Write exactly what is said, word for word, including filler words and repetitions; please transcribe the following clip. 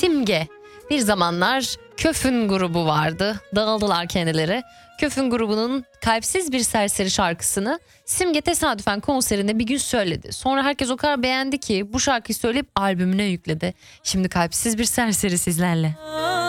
Simge. Bir zamanlar Köfün grubu vardı. Dağıldılar kendileri. Köfün grubunun Kalpsiz Bir Serseri şarkısını Simge tesadüfen konserinde bir gün söyledi. Sonra herkes o kadar beğendi ki bu şarkıyı söyleyip albümüne yükledi. Şimdi Kalpsiz Bir Serseri sizlerle.